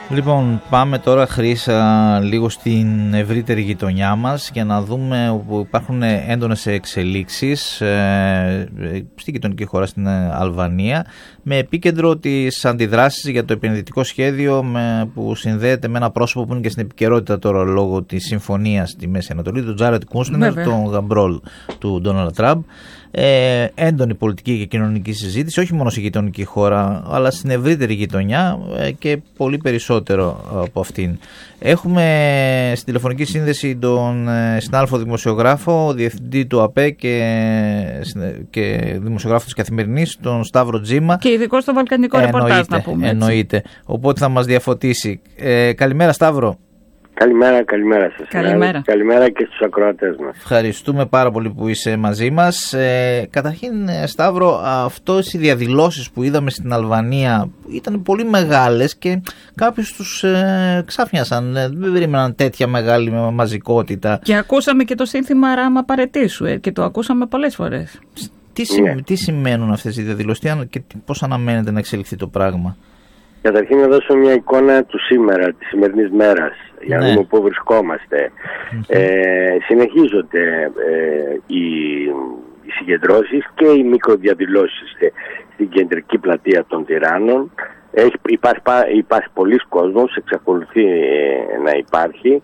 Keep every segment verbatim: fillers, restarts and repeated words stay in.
Λοιπόν, πάμε τώρα, Χρύσα, λίγο στην ευρύτερη γειτονιά μας για να δούμε όπου υπάρχουν έντονες εξελίξεις ε, στη γειτονική χώρα, στην Αλβανία, με επίκεντρο τις αντιδράσεις για το επενδυτικό σχέδιο με, που συνδέεται με ένα πρόσωπο που είναι και στην επικαιρότητα τώρα λόγω της συμφωνίας στη Μέση Ανατολή, τον Τζάρετ Κούσνερ, τον γαμπρόλ του Ντόναλντ Τραμπ. Ε, έντονη πολιτική και κοινωνική συζήτηση, όχι μόνο στη γειτονική χώρα, αλλά στην ευρύτερη γειτονιά ε, και πολύ περισσότερο από αυτήν. Έχουμε στην τηλεφωνική σύνδεση τον ε, συνάδελφο δημοσιογράφο, διευθυντή του ΑΠΕ και, και δημοσιογράφο της Καθημερινής, τον Σταύρο Τζίμα. Και ειδικό στο βαλκανικό ρεπορτάζ, να πούμε. Έτσι. Εννοείται. Οπότε θα μας διαφωτίσει. Ε, καλημέρα, Σταύρο. Καλημέρα, καλημέρα σας. Καλημέρα. Καλημέρα και στους ακροατές μας. Ευχαριστούμε πάρα πολύ που είσαι μαζί μας. Ε, καταρχήν, Σταύρο, αυτές οι διαδηλώσεις που είδαμε στην Αλβανία ήταν πολύ μεγάλες και κάποιους τους ε, ξάφνιασαν. Δεν περίμεναν τέτοια μεγάλη μαζικότητα. Και ακούσαμε και το σύνθημα Ράμα παρετήσου ε, και το ακούσαμε πολλές φορές. Τι, ναι. τι σημαίνουν αυτές οι διαδηλώσεις και πώς αναμένεται να εξελιχθεί το πράγμα? Καταρχήν να δώσω μια εικόνα του σήμερα, της σημερινής μέρας, για να ναι. δούμε πού βρισκόμαστε. Mm-hmm. Ε, συνεχίζονται ε, οι, οι συγκεντρώσεις και οι μικροδιαδηλώσεις στην κεντρική πλατεία των Τυράννων. Έχει, υπάρχει, υπάρχει πολλής κόσμος, εξακολουθεί ε, να υπάρχει.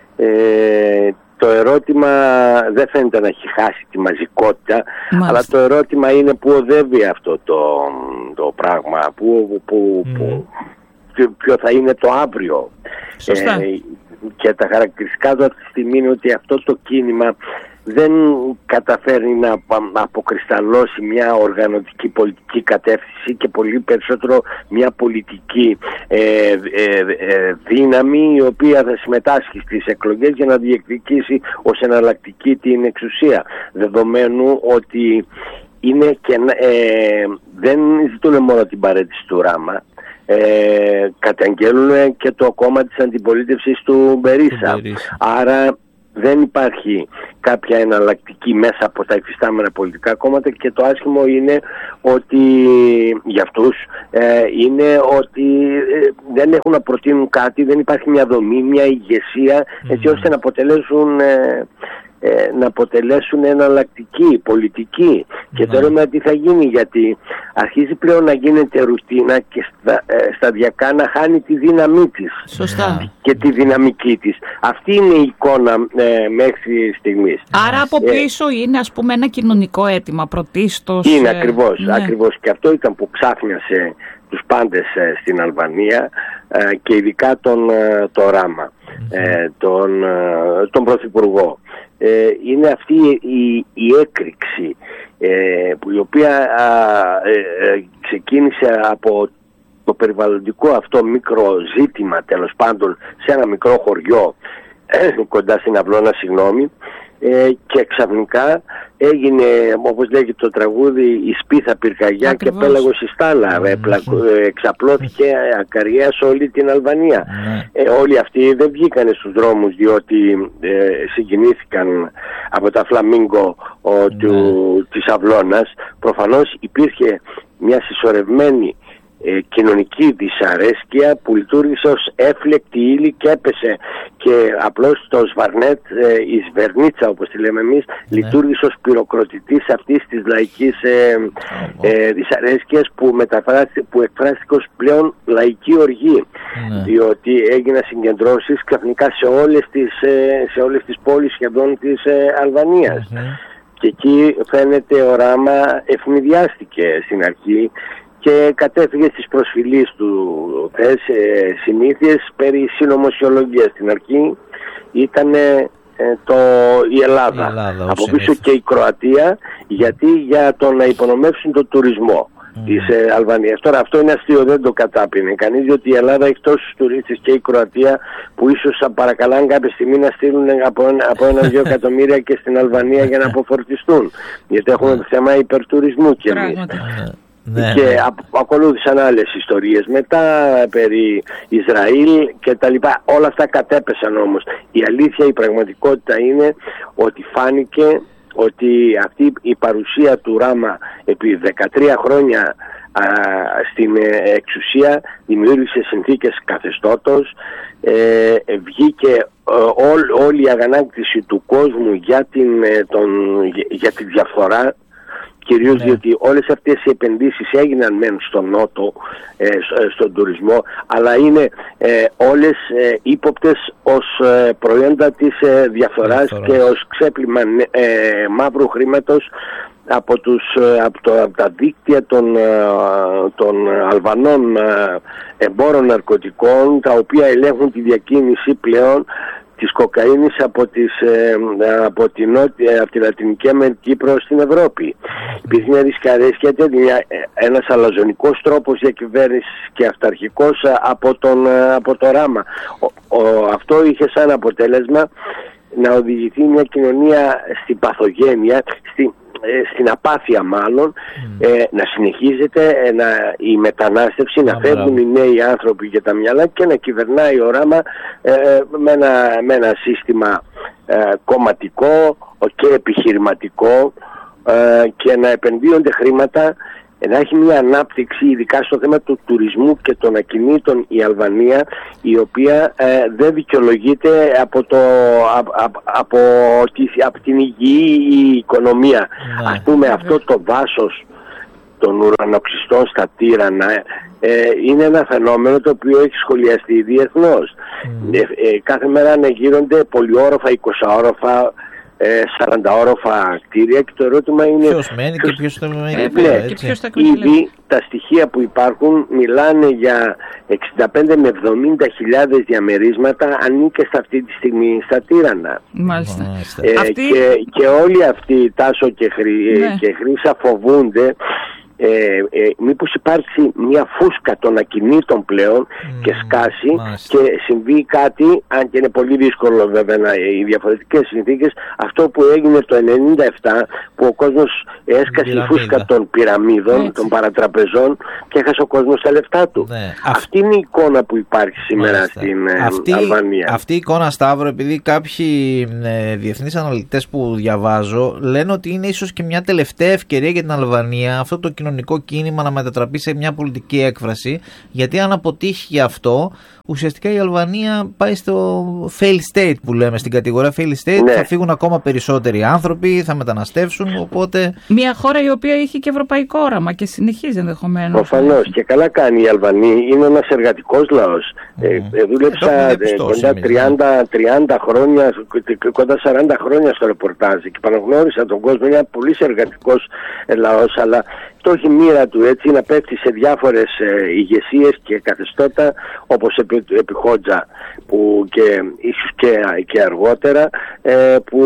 Ε, Το ερώτημα δεν φαίνεται να έχει χάσει τη μαζικότητα, Μάλιστα. αλλά το ερώτημα είναι πού οδεύει αυτό το, το πράγμα, πού, πού, mm. πού, ποιο θα είναι το αύριο. Σωστά. Ε, και τα χαρακτηριστικά του αυτή τη στιγμή είναι ότι αυτό το κίνημα δεν καταφέρνει να αποκρισταλώσει μια οργανωτική πολιτική κατεύθυνση και πολύ περισσότερο μια πολιτική ε, ε, ε, δύναμη η οποία θα συμμετάσχει στις εκλογές για να διεκδικήσει ως εναλλακτική την εξουσία, δεδομένου ότι είναι και, ε, δεν ζητούν μόνο την παρέτηση του Ράμα, ε, καταγγέλουν και το κόμμα της αντιπολίτευσης του Μπερίσα. Άρα δεν υπάρχει κάποια εναλλακτική μέσα από τα υφιστάμενα πολιτικά κόμματα και το άσχημο είναι ότι για αυτούς ε, είναι ότι ε, δεν έχουν να προτείνουν κάτι, δεν υπάρχει μια δομή, μια ηγεσία έτσι ώστε να αποτελέσουν ε, ε, να αποτελέσουν εναλλακτική πολιτική. Mm-hmm. Και τώρα με τι θα γίνει, γιατί αρχίζει πλέον να γίνεται ρουτίνα και στα, ε, σταδιακά να χάνει τη δύναμή της. Σωστά. Και τη δυναμική της. Αυτή είναι η εικόνα ε, μέχρι στιγμής. Άρα από πίσω ε, είναι ας πούμε ένα κοινωνικό αίτημα πρωτίστως. Είναι ε, ακριβώς, ναι. ακριβώς. Και αυτό ήταν που ξάφνιασε τους πάντες ε, στην Αλβανία ε, και ειδικά τον ε, το Ράμα, mm-hmm. ε, τον, ε, τον Πρωθυπουργό. Ε, είναι αυτή η, η έκρηξη ε, που, η οποία α, ε, ε, ξεκίνησε από το περιβαλλοντικό αυτό μικρό ζήτημα, τέλος πάντων σε ένα μικρό χωριό ε, κοντά στην Αυλώνα, συγγνώμη, ε, και ξαφνικά έγινε, όπως λέγεται το τραγούδι, η σπίθα πυρκαγιά και πέλαγος η στάλα. Mm-hmm. Εξαπλώθηκε ακαριά σε όλη την Αλβανία. Mm-hmm. Ε, όλοι αυτοί δεν βγήκανε στους δρόμους διότι ε, συγκινήθηκαν από τα φλαμίγκο ο, mm-hmm. του, της Αυλώνας. Προφανώς υπήρχε μια συσσωρευμένη Ε, κοινωνική δυσαρέσκεια που λειτουργήσε ως έφλεκτη ύλη και έπεσε και απλώς το Σβαρνέτ, ε, η Σβερνίτσα όπως τη λέμε εμείς, ναι. λειτουργήσε ως πυροκροτητής αυτής της λαϊκής ε, ε, δυσαρέσκειας που, που εκφράστηκε ως πλέον λαϊκή οργή, ναι. διότι έγιναν συγκεντρώσεις ξαφνικά σε όλες τις, ε, σε όλες τις πόλεις σχεδόν της ε, Αλβανίας. Mm-hmm. Και εκεί φαίνεται ο Ράμα ευνηδιάστηκε στην αρχή και κατέφυγε στις προσφυλίες του θες, ε, συνήθειες περί συνωμοσιολογίας. Στην αρχή ήταν ε, το, η Ελλάδα, η Ελλάδα από πίσω και η Κροατία, γιατί για το να υπονομεύσουν τον τουρισμό mm. της ε, Αλβανίας. Τώρα αυτό είναι αστείο, δεν το κατάπινε κανείς, διότι η Ελλάδα έχει τόσους τουρίστες και η Κροατία που ίσως θα παρακαλάνε κάποια στιγμή να στείλουν από ένα, από ένα-δύο εκατομμύρια και στην Αλβανία για να αποφορτιστούν, γιατί έχουμε θέμα υπερτουρισμού κι εμείς. Ναι, και ναι. α, ακολούθησαν άλλες ιστορίες μετά περί Ισραήλ και τα λοιπά. Όλα αυτά κατέπεσαν όμως. Η αλήθεια, η πραγματικότητα είναι ότι φάνηκε ότι αυτή η παρουσία του Ράμα επί δεκατρία χρόνια α, στην εξουσία δημιούργησε συνθήκες καθεστώτος, ε, βγήκε ε, ό, όλη η αγανάκτηση του κόσμου για, την, τον, για τη διαφθορά, κυρίως ναι. διότι όλες αυτές οι επενδύσεις έγιναν μεν στον Νότο, ε, στον τουρισμό, αλλά είναι ε, όλες ε, ύποπτες ως ε, προϊόντα της ε, διαφθοράς και ως ξέπλυμα ε, μαύρου χρήματος από, τους, από, το, από τα δίκτυα των, των Αλβανών εμπόρων ναρκωτικών, τα οποία ελέγχουν τη διακίνηση πλέον της κοκαίνης από, τις, από, την, από τη Λατινική Αμερική προς την Ευρώπη. Υπήρχε μια δυσκαρέσκεια, ένας αλαζονικός τρόπος διακυβέρνησης και αυταρχικός από, τον, από το Ράμα. Ο, ο, αυτό είχε σαν αποτέλεσμα να οδηγηθεί μια κοινωνία στην παθογένεια, στη, στην απάθεια μάλλον, mm. ε, να συνεχίζεται ε, να, η μετανάστευση, να φεύγουν οι νέοι άνθρωποι για τα μυαλά και να κυβερνάει ο Ράμα ε, με, ένα, με ένα σύστημα ε, κομματικό και επιχειρηματικό ε, και να επενδύονται χρήματα, να έχει μια ανάπτυξη ειδικά στο θέμα του τουρισμού και των ακινήτων η Αλβανία, η οποία ε, δεν δικαιολογείται από, το, από, από, από, από την υγιή οικονομία. Ναι. Ας πούμε αυτό το δάσος των ουρανοξυστών στα Τύρανα ε, είναι ένα φαινόμενο το οποίο έχει σχολιαστεί διεθνώς. Mm. Ε, ε, κάθε μέρα ανεγείρονται πολυόροφα, εικοσαόροφα, σαρανταόροφα κτίρια και το ερώτημα είναι ποιος μένει ποιος... και ποιος θα μένει ε, ναι, και ποιος θα ήδη τα στοιχεία που υπάρχουν μιλάνε για εξήντα πέντε με εβδομήντα χιλιάδες διαμερίσματα ανήκε αυτή τη στιγμή στα Τύρανα. Μάλιστα. Ε, Αυτή... και, και όλοι αυτοί Τάσο και, Χρυ... ναι. και Χρύσα φοβούνται Ε, ε, μήπως υπάρξει μια φούσκα των ακινήτων πλέον mm, και σκάσει μάλιστα. και συμβεί κάτι, αν και είναι πολύ δύσκολο βέβαια να, οι διαφορετικές συνθήκες, αυτό που έγινε το ενενήντα επτά, που ο κόσμος έσκασε η φούσκα των πυραμίδων, έτσι. των παρατραπεζών και έχασε ο κόσμος τα λεφτά του. Ναι. Αυτή είναι η εικόνα που υπάρχει σήμερα μάλιστα. στην αυτή, Αλβανία. Αυτή η εικόνα, Σταύρο, επειδή κάποιοι ε, διεθνείς αναλυτές που διαβάζω λένε ότι είναι ίσως και μια τελευταία ευκαιρία για την Αλβανία αυτό το κοινωνικό κίνημα να μετατραπεί σε μια πολιτική έκφραση, γιατί αν αποτύχει αυτό, ουσιαστικά η Αλβανία πάει στο fail state που λέμε, στην κατηγορία fail state, ναι. θα φύγουν ακόμα περισσότεροι άνθρωποι, θα μεταναστεύσουν, οπότε... Μια χώρα η οποία είχε και ευρωπαϊκό όραμα και συνεχίζει ενδεχομένως. Προφανώς, και καλά κάνει η Αλβανία, είναι ένας εργατικός λαός. Mm. Ε, δούλεψα κοντά τριάντα, τριάντα χρόνια, κοντά σαράντα χρόνια στο ρεπορτάζ και παναγνώρισα τον κόσμο, είναι ένα πολύ εργατικός λαός, αλλά το έχει μοίρα του έτσι να πέφτει σε διάφορες ε, ηγεσίες και καθεστώτα, όπως επί, επί Χότζα που και ίσως και, και αργότερα ε, που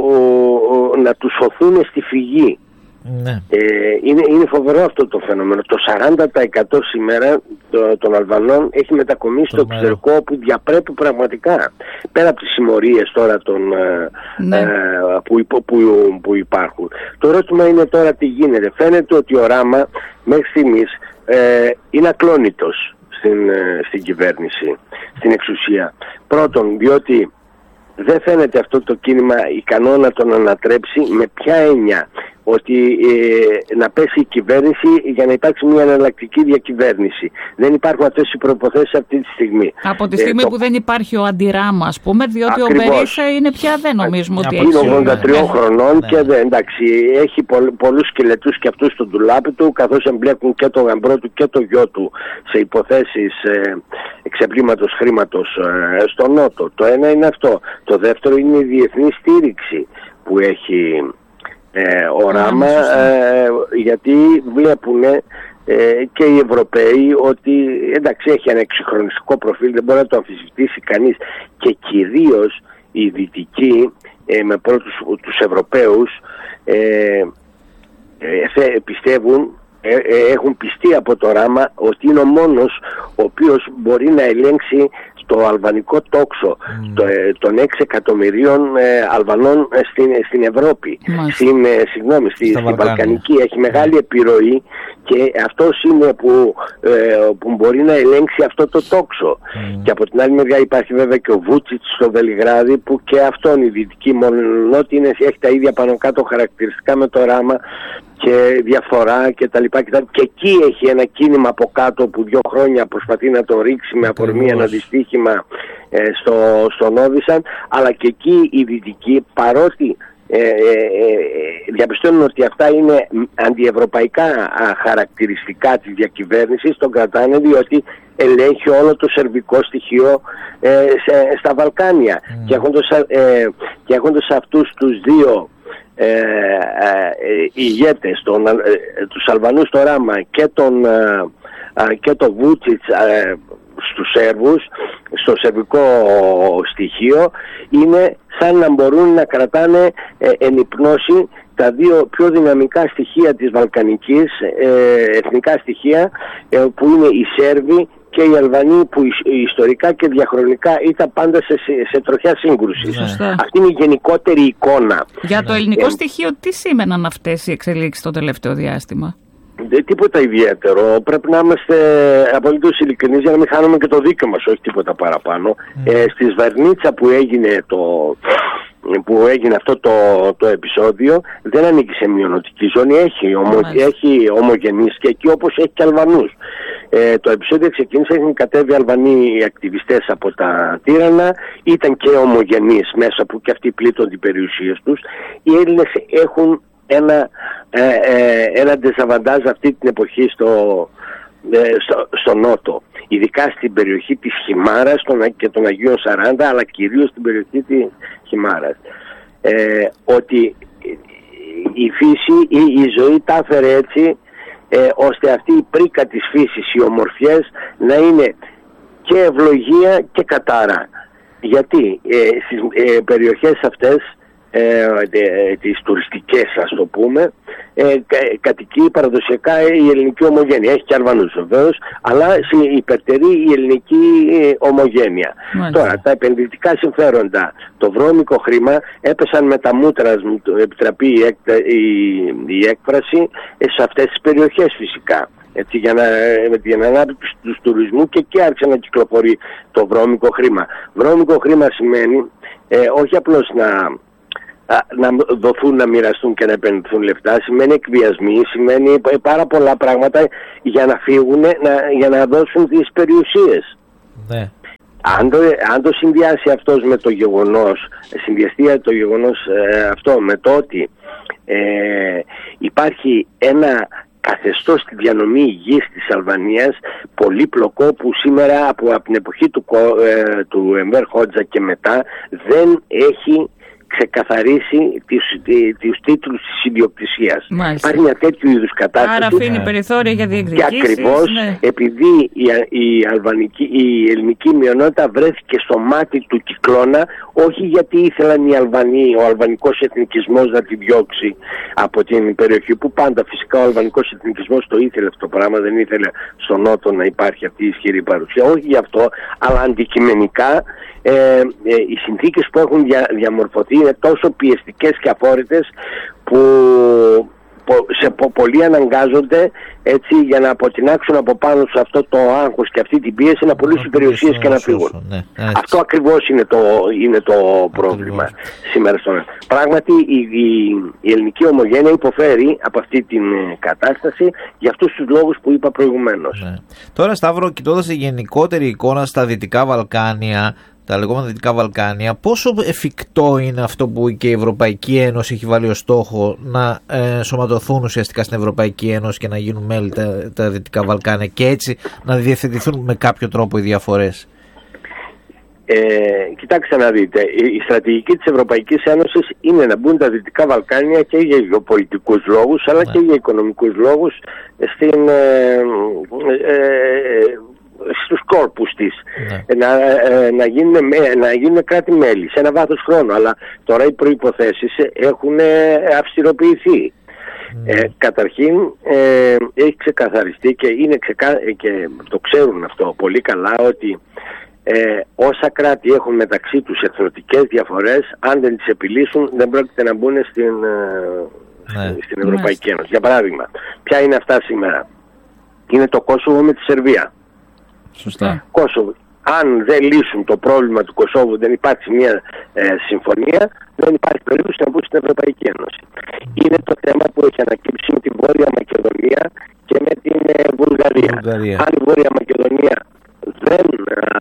ο, να τους σωθούν στη φυγή. Ναι. Ε, είναι, είναι φοβερό αυτό το φαινόμενο. Το σαράντα τοις εκατό σήμερα το, των Αλβανών έχει μετακομίσει στο εξωτερικό, όπου διαπρέπει πραγματικά, πέρα από τις συμμορίες τώρα των, ναι. ε, που, που, που, που υπάρχουν. Το ερώτημα είναι τώρα τι γίνεται. Φαίνεται ότι ο Ράμα μέχρι στιγμής ε, είναι ακλόνητος στην, ε, στην κυβέρνηση, στην εξουσία. Πρώτον, διότι δεν φαίνεται αυτό το κίνημα ικανό να τον ανατρέψει. Με ποια έννοια? Ότι ε, να πέσει η κυβέρνηση για να υπάρξει μια εναλλακτική διακυβέρνηση. Δεν υπάρχουν αυτές οι προϋποθέσεις αυτή τη στιγμή. Από τη στιγμή ε, που το... δεν υπάρχει ο αντιράμα, ας πούμε, διότι ακριβώς. Ο Μπερίσα είναι πια, δεν νομίζουμε ότι έχει. Είναι ογδόντα τριών χρονών ναι. και δεν, εντάξει, έχει πολλ, πολλούς σκελετούς και αυτούς στον ντουλάπι του, καθώς εμπλέκουν και το γαμπρό του και το γιο του σε υποθέσεις ε, εξεπλήματος χρήματος ε, στο Νότο. Το ένα είναι αυτό. Το δεύτερο είναι η διεθνή στήριξη που έχει Ε, ο Ράμα, ε, γιατί βλέπουν ε, και οι Ευρωπαίοι ότι εντάξει έχει ένα εξυγχρονιστικό προφίλ, δεν μπορεί να το αμφισβητήσει κανείς, και κυρίως οι Δυτικοί ε, με πρώτους τους Ευρωπαίους ε, ε, πιστεύουν, ε, ε, έχουν πιστεί από το Ράμα ότι είναι ο μόνος ο οποίος μπορεί να ελέγξει στο αλβανικό τόξο mm. το, των έξι εκατομμυρίων ε, Αλβανών ε, στην, στην Ευρώπη, mm. στην, ε, συγγνώμη, στη, στη Βαλκανική. Έχει μεγάλη mm. επιρροή και αυτός είναι που, ε, που μπορεί να ελέγξει αυτό το τόξο. Mm. Και από την άλλη μεριά υπάρχει βέβαια και ο Βούτσιτς στο Βελιγράδι, που και αυτόν η δυτική, μόνο ότι είναι, έχει τα ίδια πάνω κάτω χαρακτηριστικά με το Ράμα και διαφορά και τα λοιπά και τα λοιπά. Και εκεί έχει ένα κίνημα από κάτω που δύο χρόνια προσπαθεί να το ρίξει με αφορμή ένα δυστύχημα ε, στο, στον Όβισαν, αλλά και εκεί οι δυτικοί, παρότι ε, ε, ε, διαπιστώνουν ότι αυτά είναι αντιευρωπαϊκά χαρακτηριστικά της διακυβέρνησης, τον κρατάνε διότι ελέγχει όλο το σερβικό στοιχείο ε, σε, στα Βαλκάνια. Mm. Και έχοντας, ε, και έχοντας αυτούς τους δύο Ε, ε, ε, ηγέτες, τον, ε, τους Αλβανούς στο Ράμα και τον, ε, ε, και τον Βούτσιτς ε, στους Σέρβους, στο σερβικό στοιχείο, είναι σαν να μπορούν να κρατάνε ε, εν υπνώση τα δύο πιο δυναμικά στοιχεία της Βαλκανικής, ε, εθνικά στοιχεία, ε, που είναι οι Σέρβοι και οι Αλβανοί, που ιστορικά και διαχρονικά ήταν πάντα σε, σε τροχιά σύγκρουση. Σωστά. Αυτή είναι η γενικότερη εικόνα. Για το ελληνικό ε, στοιχείο, τι σήμαιναν αυτές οι εξελίξεις το τελευταίο διάστημα? Δεν τίποτα ιδιαίτερο. Πρέπει να είμαστε απολύτως ειλικρινείς για να μην χάνουμε και το δίκαιο μας, όχι τίποτα παραπάνω. Mm. Ε, στη Σβαρνίτσα που έγινε το... που έγινε αυτό το, το επεισόδιο, δεν ανήκει σε μειονοτική ζώνη, έχει, ομο, έχει ομογενείς και εκεί, όπως έχει και Αλβανούς. Ε, το επεισόδιο ξεκίνησε, έχουν κατέβει Αλβανοί ακτιβιστές από τα Τύρανα, ήταν και ομογενείς μέσα που και αυτοί πλήττονται οι περιουσίες τους. Οι Έλληνες έχουν ένα, ε, ε, ένα ντεζαβαντάζ αυτή την εποχή στο, ε, στο, στο Νότο, ειδικά στην περιοχή της Χιμάρας και των Αγίων Σαράντα, αλλά κυρίως στην περιοχή της Χιμάρας, ε, ότι η φύση ή η ζωή τα έφερε έτσι, ε, ώστε αυτή η πρίκα της φύσης, οι ομορφιές, να είναι και ευλογία και κατάρα. Γιατί ε, στις ε, περιοχές αυτές, ε, ε, τις τουριστικές ας το πούμε, ε, κα, κατοικεί παραδοσιακά η ελληνική ομογένεια. Έχει και Αλβανούς βεβαίως, αλλά υπερτερεί η ελληνική ε, ομογένεια. Μάλιστα. Τώρα τα επενδυτικά συμφέροντα, το βρώμικο χρήμα έπεσαν με τα μούτρα, μου επιτραπεί η, έκτα, η, η έκφραση, ε, σε αυτές τις περιοχές φυσικά. Έτσι, για, να, με την ανάπτυξη του τουρισμού, και εκεί άρχισε να κυκλοφορεί το βρώμικο χρήμα. Βρώμικο χρήμα σημαίνει ε, όχι απλώς να να δοθούν, να μοιραστούν και να επενδυθούν λεφτά, σημαίνει εκβιασμοί, σημαίνει πάρα πολλά πράγματα για να φύγουν, να, για να δώσουν τις περιουσίες. Ναι. Αν το, αν το συνδυάσει αυτός με το γεγονός, συνδυαστεί το γεγονός ε, αυτό με το ότι ε, υπάρχει ένα καθεστώς στη διανομή γης της Αλβανίας πολύπλοκο, που σήμερα από, από την εποχή του, ε, του Εμβέρ Χότζα και μετά δεν έχει ξεκαθαρίσει τους τίτλους της ιδιοκτησίας. Υπάρχει μια τέτοιου είδους κατάσταση. Άρα αφήνει περιθώρια για διεκδικήσεις. Και ακριβώς ναι. επειδή η, η, αλβανική, η ελληνική μειονότητα βρέθηκε στο μάτι του κυκλώνα, όχι γιατί ήθελαν οι Αλβανοί, ο αλβανικός εθνικισμός να τη διώξει από την περιοχή, που πάντα φυσικά ο αλβανικός εθνικισμός το ήθελε αυτό το πράγμα, δεν ήθελε στον Νότο να υπάρχει αυτή η ισχυρή παρουσία. Όχι γι' αυτό, αλλά αντικειμενικά ε, ε, οι συνθήκες που έχουν δια, διαμορφωθεί είναι τόσο πιεστικές και αφόρητες που σε πο, πολλοί αναγκάζονται έτσι για να αποτινάξουν από πάνω σε αυτό το άγχος και αυτή την πίεση, να πουλήσουν περιουσίες και να φύγουν. Ναι, αυτό ακριβώς είναι το, είναι το πρόβλημα ακριβώς. Σήμερα στον Ελλάδα. Πράγματι η, η, η ελληνική ομογένεια υποφέρει από αυτή την κατάσταση για αυτούς τους λόγους που είπα προηγουμένως. Ναι. Τώρα, Σταύρο, κοιτώντας η γενικότερη εικόνα στα Δυτικά Βαλκάνια, τα λεγόμενα Δυτικά Βαλκάνια, πόσο εφικτό είναι αυτό που και η Ευρωπαϊκή Ένωση έχει βάλει ως στόχο να ε, σωματωθούν ουσιαστικά στην Ευρωπαϊκή Ένωση και να γίνουν μέλη τα, τα Δυτικά Βαλκάνια και έτσι να διευθετηθούν με κάποιο τρόπο οι διαφορές? Ε, κοιτάξτε να δείτε, η, η στρατηγική της Ευρωπαϊκής Ένωσης είναι να μπουν τα Δυτικά Βαλκάνια και για γεωπολιτικούς λόγους, αλλά ναι. και για οικονομικούς λόγους στην... Ε, ε, στους κόρπους της, ναι. να, να, γίνουν, να γίνουν κράτη-μέλη σε ένα βάθος χρόνου, αλλά τώρα οι προϋποθέσεις έχουν αυστηροποιηθεί. Ναι. Ε, καταρχήν ε, έχει ξεκαθαριστεί και, είναι ξεκα... και το ξέρουν αυτό πολύ καλά, ότι Ε, όσα κράτη έχουν μεταξύ τους εθνοτικές διαφορές, αν δεν τις επιλύσουν, δεν πρόκειται να μπουν στην, ναι. στην Ευρωπαϊκή Ένωση. Για παράδειγμα, ποια είναι αυτά σήμερα? Είναι το Κόσοβο με τη Σερβία. Σωστά. Κόσοβο. Αν δεν λύσουν το πρόβλημα του Κωσόβου, δεν υπάρξει μια ε, συμφωνία, δεν υπάρχει περίπτωση να μπουν στην Ευρωπαϊκή Ένωση. Είναι το θέμα που έχει ανακύψει με την Βόρεια Μακεδονία και με την ε, Βουλγαρία. Βουλγαρία. Αν η Βόρεια Μακεδονία δεν, α,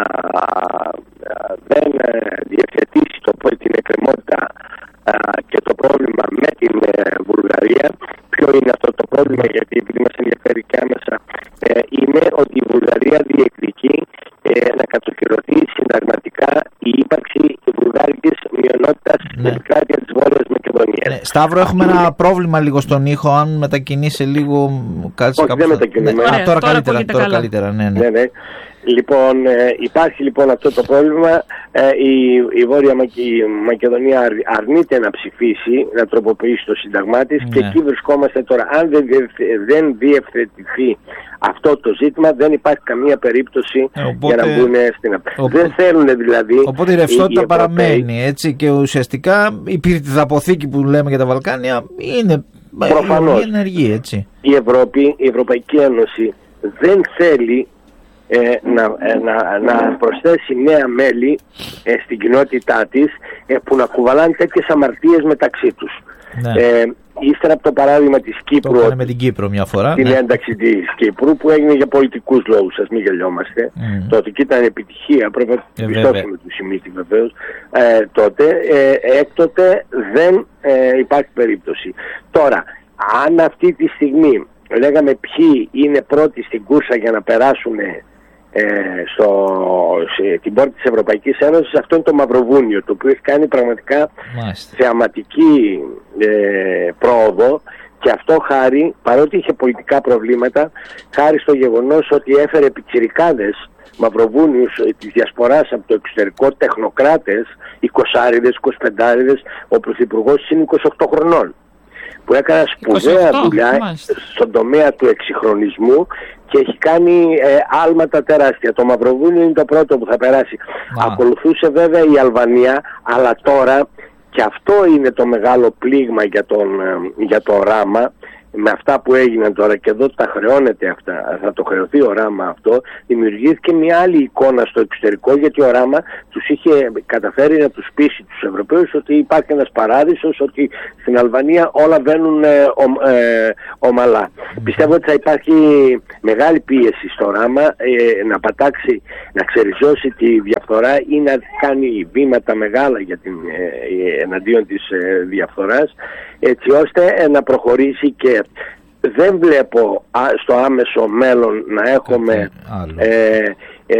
α, δεν α, διευθετήσει το, την εκκρεμότητα α, και το πρόβλημα με την ε, Βουλγαρία, ποιο είναι αυτό το πρόβλημα? Γιατί επειδή μας ενδιαφέρει και άμεσα, ε, είναι ότι η Βουλγαρία διεκδικεί ε, να κατοχυρωθεί συνταγματικά η ύπαρξη βουλγάρικης μειονότητας στην ναι. επικράτεια της Βόρειας Μακεδονίας. Ναι. Σταύρο, έχουμε ένα πρόβλημα λίγο στον ήχο. Αν μετακινήσει λίγο. Κάτσε Όχι, δεν μετακινούμε. Ναι. Ωραία, Α, τώρα, τώρα καλύτερα. Τώρα καλύτερα ναι, ναι. ναι, ναι. Λοιπόν, ε, υπάρχει λοιπόν αυτό το πρόβλημα. Ε, η, η Βόρεια Μακε, η Μακεδονία αρ, αρνείται να ψηφίσει, να τροποποιήσει το σύνταγμά της, ναι. και εκεί βρισκόμαστε τώρα. Αν δεν, δεν διευθετηθεί αυτό το ζήτημα, δεν υπάρχει καμία περίπτωση ε, οπότε, για να μπουν στην οπότε, δεν θέλουν δηλαδή. Οπότε η ρευστότητα η παραμένει, έτσι, και ουσιαστικά η πυρτιδαποθήκη που λέμε για τα Βαλκάνια είναι προφανώς ενεργή, έτσι. Η Ευρώπη, η Ευρωπαϊκή Ένωση δεν θέλει Ε, να, ε, να, να προσθέσει νέα μέλη ε, στην κοινότητά της ε, που να κουβαλάνε τέτοιες αμαρτίες μεταξύ τους. Ναι. Ε, ύστερα από το παράδειγμα της Κύπρου, το με την Κύπρο μια φορά, την ναι. ένταξη της Κύπρου που έγινε για πολιτικούς λόγους, ας μην γελιόμαστε, mm. τότε και ήταν επιτυχία, πρέπει να πιστώσουμε τους ημίστη βεβαίως, ε, τότε ε, έκτοτε δεν ε, υπάρχει περίπτωση. Τώρα, αν αυτή τη στιγμή λέγαμε ποιοι είναι πρώτοι στην κούρσα για να περάσουν Ε, στο, σε, την πόρτα της Ευρωπαϊκής Ένωσης, αυτό είναι το Μαυροβούνιο, το οποίο έχει κάνει πραγματικά Μάλιστα. θεαματική ε, πρόοδο, και αυτό χάρη, παρότι είχε πολιτικά προβλήματα, χάρη στο γεγονός ότι έφερε πιτσιρικάδες Μαυροβούνιους ε, της διασποράς από το εξωτερικό, τεχνοκράτες, εικοσάριδες, εικοσιπεντάριδες, ο πρωθυπουργός είναι είκοσι οκτώ χρονών, που έκανε σπουδαία δουλειά μάλιστα. στον τομέα του εξυγχρονισμού και έχει κάνει ε, άλματα τεράστια. Το Μαυροβούνιο είναι το πρώτο που θα περάσει. Α. Ακολουθούσε βέβαια η Αλβανία, αλλά τώρα, και αυτό είναι το μεγάλο πλήγμα για, τον, ε, για το Ράμα, με αυτά που έγιναν τώρα, και εδώ τα χρεώνεται αυτά, θα το χρεωθεί ο Ράμα αυτό, δημιουργήθηκε μια άλλη εικόνα στο εξωτερικό, γιατί ο Ράμα τους είχε καταφέρει να τους πείσει τους Ευρωπαίους ότι υπάρχει ένας παράδεισος, ότι στην Αλβανία όλα βαίνουν ε, ο, ε, ομαλά. Mm. Πιστεύω ότι θα υπάρχει μεγάλη πίεση στο Ράμα ε, να πατάξει, να ξεριζώσει τη διαφθορά ή να κάνει βήματα μεγάλα για την, ε, εναντίον της ε, διαφθοράς, έτσι ώστε ε, να προχωρήσει. Και δεν βλέπω α, στο άμεσο μέλλον να έχουμε ε, ε,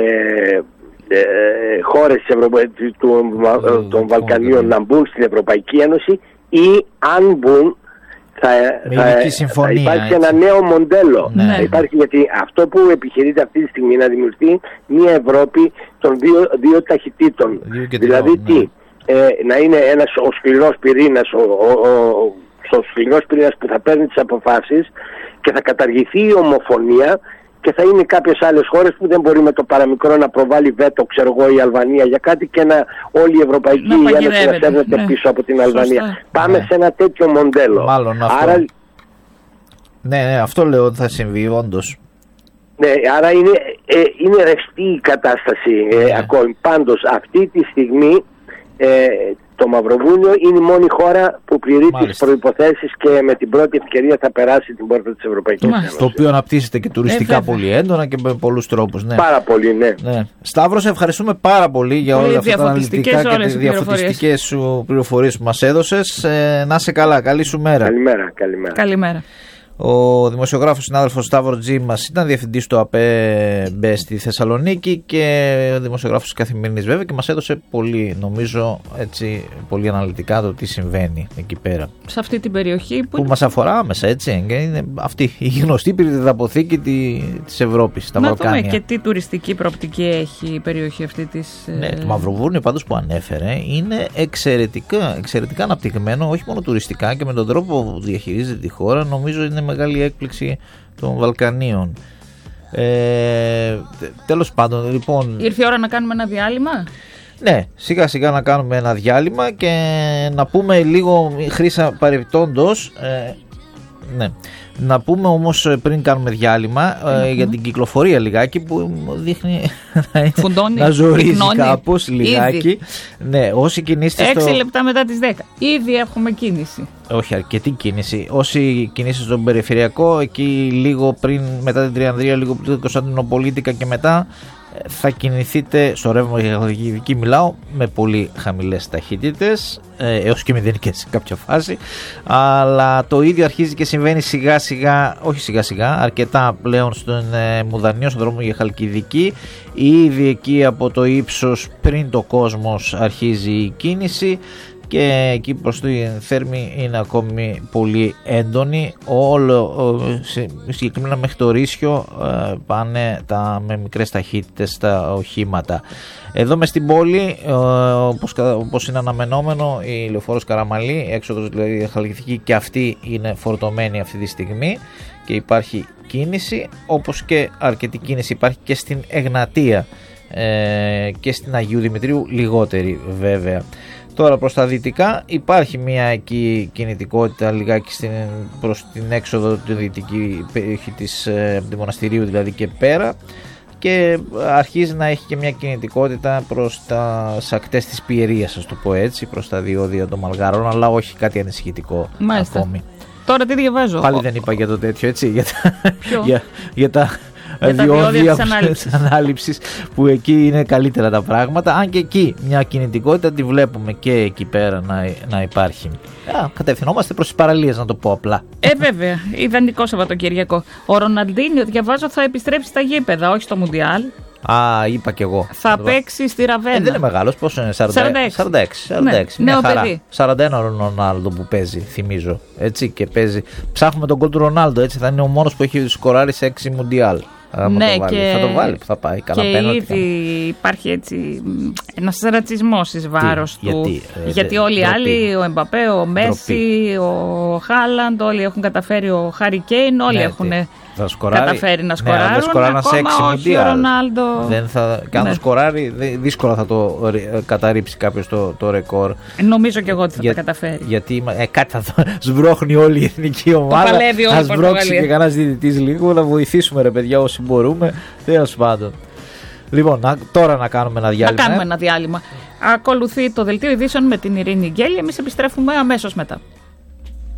ε, χώρες της Ευρωπα... του, ε, των Βαλκανίων να μπουν στην Ευρωπαϊκή Ένωση, ή αν μπουν θα, θα, θα υπάρχει έτσι. ένα νέο μοντέλο. Ναι. Θα υπάρχει, γιατί αυτό που επιχειρείται αυτή τη στιγμή να δημιουργηθεί μια Ευρώπη των δύο, δύο ταχυτήτων. Δύο δηλαδή δύο, τι, ναι. ε, να είναι ένας ο σκληρός πυρήνας, ο, ο, ο, ο σκληρός πυρήνας που θα παίρνει τις αποφάσεις, και θα καταργηθεί η ομοφωνία, και θα είναι κάποιες άλλες χώρες που δεν μπορεί με το παραμικρό να προβάλλει βέτο, ξέρω εγώ, η Αλβανία για κάτι, και να όλη η Ευρωπαϊκή Ένωση να σέρνεται ναι. πίσω από την Αλβανία. Σωστά. Πάμε ναι. σε ένα τέτοιο μοντέλο. Μάλλον αυτό. Άρα... Ναι, ναι, αυτό λέω ότι θα συμβεί όντως. Ναι, άρα είναι, ε, είναι ρευστή η κατάσταση ε, ναι. ακόμη. Πάντως αυτή τη στιγμή ε, το Μαυροβούνιο είναι η μόνη χώρα που πληρεί τις προϋποθέσεις και με την πρώτη ευκαιρία θα περάσει την πόρτα της Ευρωπαϊκής Ένωσης. Το οποίο αναπτύσσεται και τουριστικά ε, πολύ έντονα και με πολλούς τρόπους. Ναι. Πάρα πολύ, ναι. ναι. Σταύρο, σε ευχαριστούμε πάρα πολύ για όλα αυτά τα αναλυτικά και τις διαφωτιστικές σου πληροφορίες που μας έδωσες. Ε, να είσαι καλά, καλή σου μέρα. Καλημέρα, καλημέρα. Καλημέρα. Ο δημοσιογράφος συνάδελφος Σταύρο Τζίμας ήταν διευθυντής του ΑΠΕ στη Θεσσαλονίκη και δημοσιογράφος της Καθημερινής βέβαια, και μας έδωσε πολύ, νομίζω, έτσι, πολύ αναλυτικά το τι συμβαίνει εκεί πέρα. Σε αυτή την περιοχή που, που μας αφορά άμεσα, έτσι. Είναι αυτή η γνωστή πυρηνιδαποθήκη της Ευρώπης, τα να Βαλκάνια. Να δούμε και τι τουριστική προοπτική έχει η περιοχή αυτή της... Ναι, το Μαυροβούνιο πάντως που ανέφερε είναι εξαιρετικά, εξαιρετικά αναπτυγμένο, όχι μόνο τουριστικά, και με τον τρόπο που διαχειρίζεται τη χώρα, νομίζω είναι μεγάλη έκπληξη των Βαλκανίων. Ε, τέλος πάντων, λοιπόν. Ήρθε η ώρα να κάνουμε ένα διάλειμμα. Ναι, σιγά σιγά να κάνουμε ένα διάλειμμα και να πούμε λίγο, Χρύσα, παρεπτόντως, ε, ναι, να πούμε όμως πριν κάνουμε διάλειμμα mm-hmm. ε, για την κυκλοφορία λιγάκι που δείχνει Φουντώνει, να ζορίζει πυκνώνει. Κάπως λιγάκι. Ήδη. Ναι, όσοι κινήσετε Έξι στο... λεπτά μετά τις δέκα. Ήδη έχουμε κίνηση. Όχι, αρκετή κίνηση. Όσοι κινήσετε στον περιφερειακό, εκεί λίγο πριν, μετά την Τριανδρία, λίγο πριν την Κωνσταντινοπολίτικα και μετά, θα κινηθείτε στο ρεύμα για Χαλκιδική, μιλάω, με πολύ χαμηλές ταχύτητες, ε, έως και μηδενικές σε κάποια φάση, αλλά το ίδιο αρχίζει και συμβαίνει σιγά σιγά, όχι σιγά σιγά, αρκετά πλέον στον ε, Μουδανιό, στον δρόμο για Χαλκιδική. Ήδη εκεί από το ύψος πριν το Κόσμος αρχίζει η κίνηση και εκεί προς τη Θέρμη είναι ακόμη πολύ έντονη. Όλο, συγκεκριμένα μέχρι το Ρήσιο, πάνε τα, με μικρές ταχύτητες τα οχήματα. Εδώ μες στην πόλη, όπως, όπως είναι αναμενόμενο, η Λεωφόρος Καραμαλή, έξοδος δηλαδή Χαλκιδική, και αυτή είναι φορτωμένη αυτή τη στιγμή και υπάρχει κίνηση, όπως και αρκετή κίνηση υπάρχει και στην Εγνατία ε, και στην Αγίου Δημητρίου, λιγότερη βέβαια. Τώρα προς τα δυτικά υπάρχει μια εκεί κινητικότητα λιγάκι στην, προς την έξοδο τη δυτική περιοχή της ε, του μοναστηρίου δηλαδή και πέρα, και αρχίζει να έχει και μια κινητικότητα προς τα ακτές της Πιερίας, ας το πω έτσι, προς τα διόδια των Μαλγαρών, αλλά όχι κάτι ανησυχητικό. Μάλιστα. Ακόμη. Τώρα τι διαβάζω. Πάλι δεν είπα για το τέτοιο, έτσι, για τα, για, για τα διόδια της ανάληψης, που εκεί είναι καλύτερα τα πράγματα, αν και εκεί μια κινητικότητα τη βλέπουμε και εκεί πέρα να, να υπάρχει. Α, κατευθυνόμαστε προς τις παραλίες, να το πω απλά. Ε, βέβαια, ιδανικό Σαββατοκυριακό. Ο Ροναλντίνιο, διαβάζω, θα επιστρέψει στα γήπεδα, όχι στο Μουντιάλ. Α, είπα κι εγώ. Θα παίξει στη Ραβένα. Ε, δεν είναι μεγάλος, πόσο είναι, σαράντα έξι. σαράντα έξι, σαράντα έξι. Ναι, μια νέο χαρά. παιδί. σαράντα ένα ο Ρονάλντο που παίζει, θυμίζω. Έτσι, και παίζει. Ψάχνουμε τον γκολ του Ρονάλντο, έτσι, θα είναι ο μόνος που έχει σκοράρει σε έξι Μουντιάλ. Ναι, το βάλει. και... Θα το βάλει που θα πάει. Καλά, και πέναλτι, ήδη υπάρχει έτσι ένας ρατσισμός εις βάρος του. Γιατί, ε, γιατί δε, όλοι οι ντροπή. άλλοι, ο Εμπαπέ, ο Μέση, ο Χάλαντ, όλοι έχουν καταφέρει, ο Χάρι Κέιν, όλοι ναι, έχουν θα σκοράρει, καταφέρει να ναι, σκοράρουν. σκοράρουν σε έξι όχι ο Ρονάλντο. Δεν θα, και αν ναι. το σκοράρει, δύσκολα θα το καταρρύψει κάποιος το, το ρεκόρ. Νομίζω και εγώ ότι θα Για, τα καταφέρει. Γιατί ε, κάτι θα το σβρώχνει όλη η εθνική ομάδα. Ας βρώξει και κανένας διαιτητής λίγο, να βοηθήσουμε ρε παιδιά όσοι μπορούμε. Τέλος πάντων. Λοιπόν, να, τώρα να κάνουμε ένα διάλειμμα. Να κάνουμε ένα διάλειμμα. Ακολουθεί το δελτίο ειδήσεων με την Ειρήνη Γκέλη. Εμείς επιστρέφουμε αμέσως μετά.